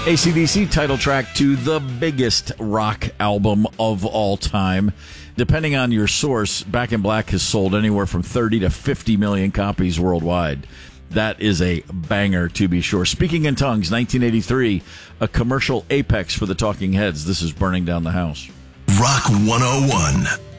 AC/DC title track to the biggest rock album of all time. Depending on your source, Back in Black has sold anywhere from 30 to 50 million copies worldwide. That is a banger, to be sure. Speaking in Tongues, 1983, a commercial apex for the Talking Heads. This is Burning Down the House. Rock 101.